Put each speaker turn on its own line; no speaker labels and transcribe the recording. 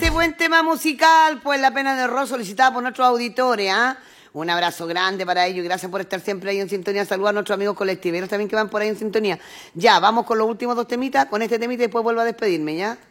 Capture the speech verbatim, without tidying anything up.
este buen tema musical, pues La Pena de Rosa, solicitada por nuestros auditores, ¿ah? ¿eh? Un abrazo grande para ellos y gracias por estar siempre ahí en sintonía. Saludos a nuestros amigos colectiveros también que van por ahí en sintonía. Ya, vamos con los últimos dos temitas, con este temita y después vuelvo a despedirme, ¿ya?